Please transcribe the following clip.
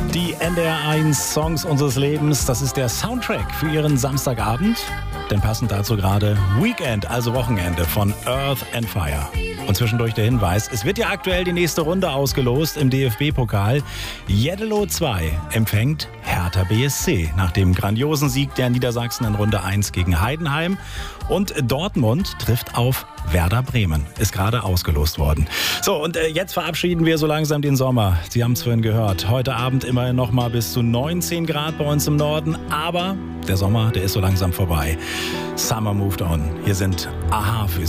Die NDR1 Songs unseres Lebens, das ist der Soundtrack für Ihren Samstagabend. Denn passend dazu gerade Weekend, also Wochenende von Earth and Fire. Und zwischendurch der Hinweis, es wird ja aktuell die nächste Runde ausgelost im DFB-Pokal. Jeddelo 2 empfängt Hertha BSC nach dem grandiosen Sieg der Niedersachsen in Runde 1 gegen Heidenheim. Und Dortmund trifft auf Werder Bremen, ist gerade ausgelost worden. So, und jetzt verabschieden wir so langsam den Sommer. Sie haben es vorhin gehört. Heute Abend immerhin noch mal bis zu 19 Grad bei uns im Norden. Aber der Sommer, der ist so langsam vorbei. Summer moved on. Hier sind a-ha für Sie.